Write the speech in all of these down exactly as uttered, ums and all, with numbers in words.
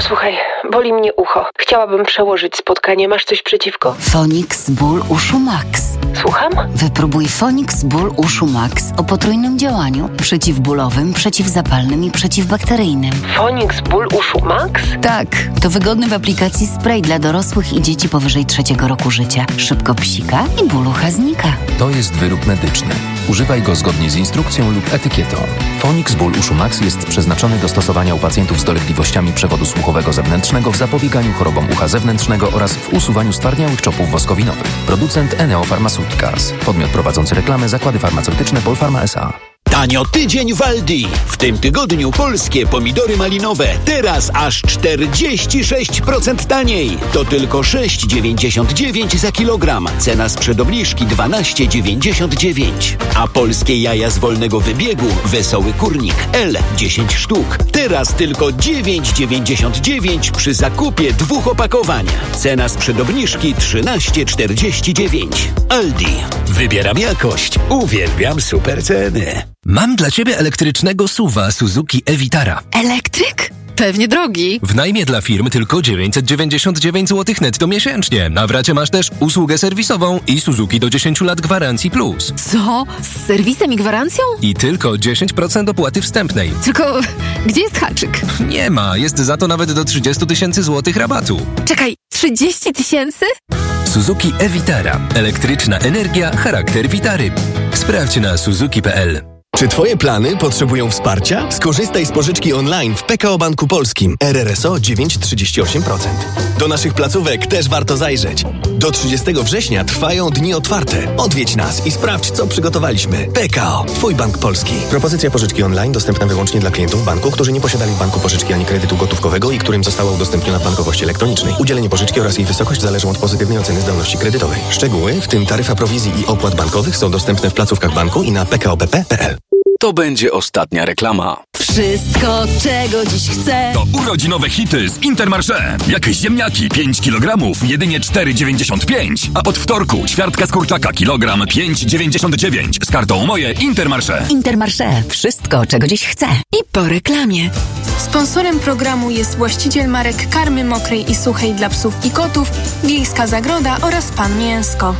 Posłuchaj, boli mnie ucho. Chciałabym przełożyć spotkanie. Masz coś przeciwko? Fonix Ból Uszu Max. Słucham? Wypróbuj Fonix Ból Uszu Max o potrójnym działaniu. Przeciwbólowym, przeciwzapalnym i przeciwbakteryjnym. Fonix Ból Uszu Max? Tak, to wygodny w aplikacji spray dla dorosłych i dzieci powyżej trzeciego roku życia. Szybko psika i ból ucha znika. To jest wyrób medyczny. Używaj go zgodnie z instrukcją lub etykietą. Fonix Ból Uszu Max jest przeznaczony do stosowania u pacjentów z dolegliwościami przewodu słuchowego zewnętrznego w zapobieganiu chorobom ucha zewnętrznego oraz w usuwaniu stwardniałych czopów woskowinowych. Producent Eneo Pharmaceuticals. Podmiot prowadzący reklamę Zakłady Farmaceutyczne Polpharma S A. Tanio tydzień w Aldi. W tym tygodniu polskie pomidory malinowe. Teraz aż czterdzieści sześć procent taniej. To tylko sześć dziewięćdziesiąt dziewięć za kilogram. Cena sprzed obniżki dwanaście dziewięćdziesiąt dziewięć. A polskie jaja z wolnego wybiegu Wesoły Kurnik L dziesięć sztuk. Teraz tylko dziewięć dziewięćdziesiąt dziewięć przy zakupie dwóch opakowań. Cena sprzed obniżki trzynaście czterdzieści dziewięć. Aldi. Wybieram jakość. Uwielbiam super ceny. Mam dla Ciebie elektrycznego suwa Suzuki e-Vitara. Elektryk? Pewnie drogi. W najmie dla firm tylko dziewięćset dziewięćdziesiąt dziewięć złotych netto miesięcznie. Na w racie masz też usługę serwisową i Suzuki do dziesięć lat gwarancji plus. Co? Z serwisem i gwarancją? I tylko dziesięć procent opłaty wstępnej. Tylko gdzie jest haczyk? Nie ma, jest za to nawet do trzydzieści tysięcy złotych rabatu. Czekaj, trzydzieści tysięcy? Suzuki e-Vitara. Elektryczna energia, charakter Vitary. Sprawdź na suzuki kropka p l. Czy Twoje plany potrzebują wsparcia? Skorzystaj z pożyczki online w P K O Banku Polskim. R R S O dziewięć przecinek trzydzieści osiem procent. Do naszych placówek też warto zajrzeć. Do trzydziestego września trwają dni otwarte. Odwiedź nas i sprawdź, co przygotowaliśmy. P K O. Twój bank polski. Propozycja pożyczki online dostępna wyłącznie dla klientów banku, którzy nie posiadali w banku pożyczki ani kredytu gotówkowego i którym została udostępniona w bankowości elektronicznej. Udzielenie pożyczki oraz jej wysokość zależą od pozytywnej oceny zdolności kredytowej. Szczegóły, w tym taryfa prowizji i opłat bankowych, są dostępne w placówkach banku i na p k o b p kropka p l. To będzie ostatnia reklama. Wszystko, czego dziś chcę. To urodzinowe hity z Intermarché. Jakieś ziemniaki pięć kilogramów, jedynie cztery dziewięćdziesiąt pięć. A od wtorku ćwiartka z kurczaka kilogram pięć dziewięćdziesiąt dziewięć. Z kartą Moje Intermarché. Intermarché. Wszystko, czego dziś chcę. I po reklamie. Sponsorem programu jest właściciel marek karmy mokrej i suchej dla psów i kotów, Wiejska Zagroda oraz Pan Mięsko.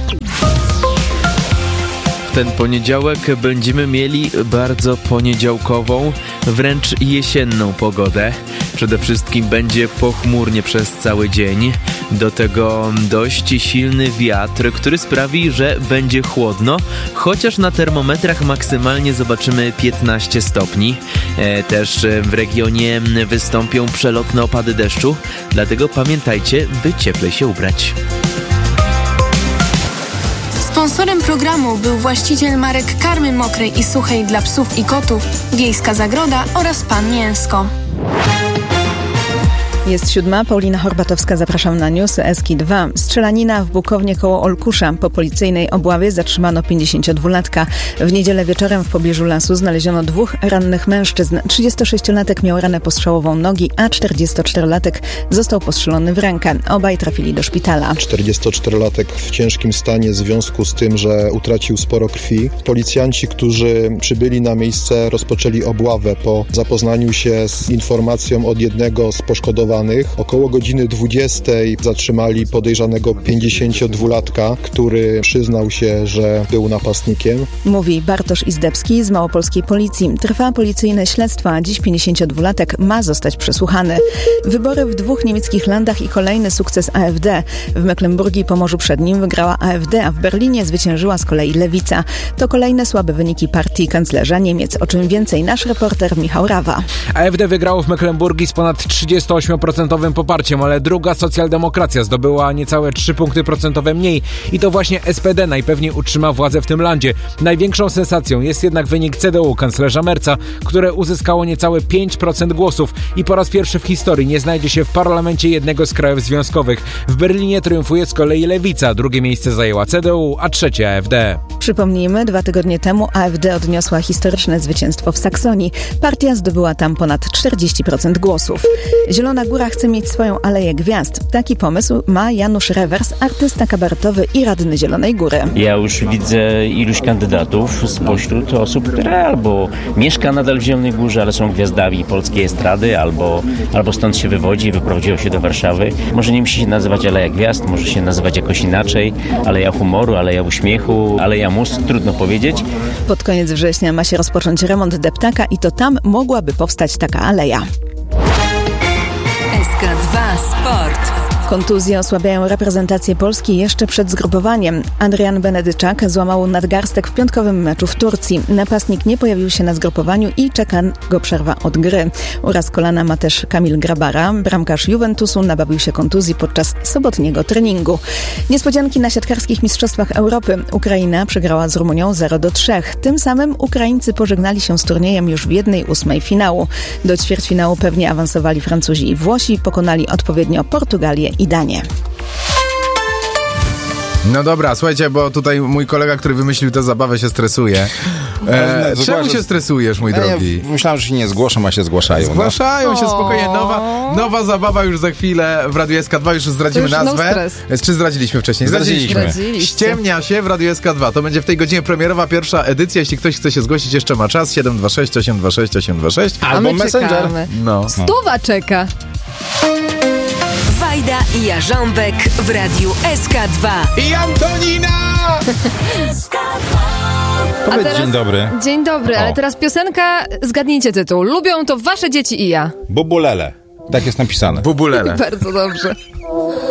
Ten poniedziałek będziemy mieli bardzo poniedziałkową, wręcz jesienną pogodę. Przede wszystkim będzie pochmurnie przez cały dzień. Do tego dość silny wiatr, który sprawi, że będzie chłodno, chociaż na termometrach maksymalnie zobaczymy piętnaście stopni. E, też w regionie wystąpią przelotne opady deszczu, dlatego pamiętajcie, by cieplej się ubrać. Sponsorem programu był właściciel marek karmy mokrej i suchej dla psów i kotów, Wiejska Zagroda oraz Pan Mięsko. Jest siódma, Paulina Horbatowska, zapraszam na news. Eski dwa. Strzelanina w Bukownie koło Olkusza. Po policyjnej obławie zatrzymano pięćdziesięciodwulatka. W niedzielę wieczorem w pobliżu lasu znaleziono dwóch rannych mężczyzn. trzydziestosześciolatek miał ranę postrzałową nogi, a czterdziestoczterolatek został postrzelony w rękę. Obaj trafili do szpitala. czterdziestoczterolatek w ciężkim stanie w związku z tym, że utracił sporo krwi. Policjanci, którzy przybyli na miejsce, rozpoczęli obławę po zapoznaniu się z informacją od jednego z poszkodowanych. Około godziny dwudziestej zatrzymali podejrzanego pięćdziesięciodwulatka, który przyznał się, że był napastnikiem. Mówi Bartosz Izdebski z małopolskiej policji. Trwa policyjne śledztwo, a dziś pięćdziesięciodwulatek ma zostać przesłuchany. Wybory w dwóch niemieckich landach i kolejny sukces A F D. W Mecklenburgii i Pomorzu Przednim wygrała A F D, a w Berlinie zwyciężyła z kolei Lewica. To kolejne słabe wyniki partii kanclerza Niemiec. O czym więcej nasz reporter Michał Rawa. A F D wygrało w Mecklenburgii z ponad trzydziestoma ośmioma procentowym poparciem, ale druga socjaldemokracja zdobyła niecałe trzy punkty procentowe mniej i to właśnie S P D najpewniej utrzyma władzę w tym landzie. Największą sensacją jest jednak wynik C D U kanclerza Merza, które uzyskało niecałe pięć procent głosów i po raz pierwszy w historii nie znajdzie się w parlamencie jednego z krajów związkowych. W Berlinie triumfuje z kolei Lewica, drugie miejsce zajęła C D U, a trzecie A F D. Przypomnijmy, dwa tygodnie temu A F D odniosła historyczne zwycięstwo w Saksonii. Partia zdobyła tam ponad czterdzieści procent głosów. Zielona Góra Góra chce mieć swoją Aleję Gwiazd. Taki pomysł ma Janusz Rewers, artysta kabaretowy i radny Zielonej Góry. Ja już widzę iluś kandydatów spośród osób, które albo mieszka nadal w Zielonej Górze, ale są gwiazdami polskiej estrady, albo, albo stąd się wywodzi i wyprowadziło się do Warszawy. Może nie musi się nazywać Aleja Gwiazd, może się nazywać jakoś inaczej. Aleja humoru, aleja uśmiechu, aleja mózg, trudno powiedzieć. Pod koniec września ma się rozpocząć remont deptaka i to tam mogłaby powstać taka aleja. S K dwa Sport. Kontuzje osłabiają reprezentację Polski jeszcze przed zgrupowaniem. Adrian Benedyczak złamał nadgarstek w piątkowym meczu w Turcji. Napastnik nie pojawił się na zgrupowaniu i czeka go przerwa od gry. Uraz kolana ma też Kamil Grabara. Bramkarz Juventusu nabawił się kontuzji podczas sobotniego treningu. Niespodzianki na siatkarskich mistrzostwach Europy. Ukraina przegrała z Rumunią zero do trzech. Tym samym Ukraińcy pożegnali się z turniejem już w jednej ósmej finału. Do ćwierćfinału pewnie awansowali Francuzi i Włosi. Pokonali odpowiednio Portugalię i Danię. No dobra, słuchajcie, bo tutaj mój kolega, który wymyślił tę zabawę, się stresuje. E, no, czemu się stresujesz, mój ja drogi? Nie, myślałem, że się nie zgłoszą, a się zgłaszają. Zgłaszają no. się spokojnie. Nowa, nowa zabawa już za chwilę w Radiu S K dwa. Już zdradzimy już nazwę. No Czy zdradziliśmy wcześniej? Zdradziliśmy. Ściemnia się w Radiu S K dwa. To będzie w tej godzinie premierowa pierwsza edycja. Jeśli ktoś chce się zgłosić, jeszcze ma czas. siedem dwa sześć osiem dwa sześć osiem dwa sześć. Albo Messenger. No. Stuwa czeka. Wajda i Jarząbek w Radiu S K dwa. I Antonina! Powiedz teraz, dzień dobry. Dzień dobry, O. ale teraz piosenka, zgadnijcie tytuł. Lubią to wasze dzieci i ja. Bubulele. Tak jest napisane. Bubulele. Bardzo dobrze.